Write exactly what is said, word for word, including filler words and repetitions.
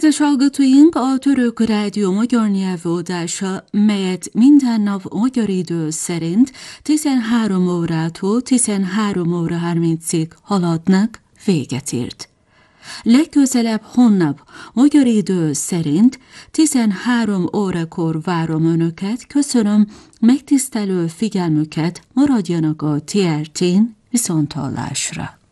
Kedves hallgatóink, a Török Rádió magyar nyelvű adása, melyet minden nap magyar idő szerint tizenhárom órától tizenhárom óra harmincig haladnak, véget ért. Legközelebb holnap magyar idő szerint tizenhárom órakor várom Önöket, köszönöm megtisztelő figyelmüket, maradjanak a té er tén, viszonthallásra.